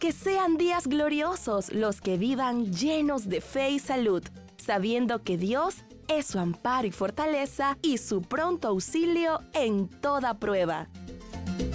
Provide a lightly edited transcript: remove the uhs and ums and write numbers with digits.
Que sean días gloriosos los que vivan llenos de fe y salud, sabiendo que Dios es su amparo y fortaleza y su pronto auxilio en toda prueba.